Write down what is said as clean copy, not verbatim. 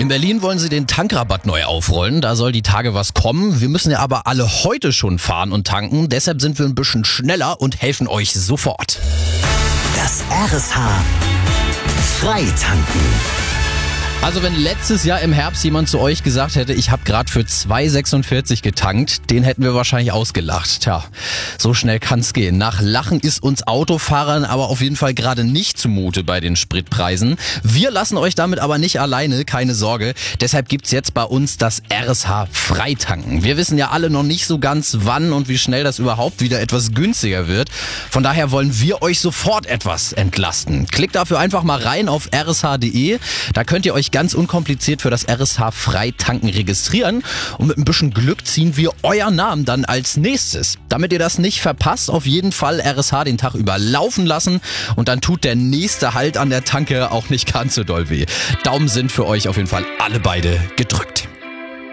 Berlin wollen sie den Tankrabatt neu aufrollen. Da soll die Tage was kommen. Wir müssen ja aber alle heute schon fahren und tanken. Deshalb sind wir ein bisschen schneller und helfen euch sofort. Das RSH Freitanken. Also wenn letztes Jahr im Herbst jemand zu euch gesagt hätte, ich habe gerade für 2,46 getankt, den hätten wir wahrscheinlich ausgelacht. Tja, so schnell kann's gehen. Nach Lachen ist uns Autofahrern aber auf jeden Fall gerade nicht zumute bei den Spritpreisen. Wir lassen euch damit aber nicht alleine, keine Sorge. Deshalb gibt's jetzt bei uns das RSH Freitanken. Wir wissen ja alle noch nicht so ganz, wann und wie schnell das überhaupt wieder etwas günstiger wird. Von daher wollen wir euch sofort etwas entlasten. Klickt dafür einfach mal rein auf rsh.de. Da könnt ihr euch ganz unkompliziert für das RSH Freitanken registrieren und mit ein bisschen Glück ziehen wir euren Namen dann als nächstes. Damit ihr das nicht verpasst, auf jeden Fall RSH den Tag über laufen lassen und dann tut der nächste Halt an der Tanke auch nicht ganz so doll weh. Daumen sind für euch auf jeden Fall alle beide gedrückt.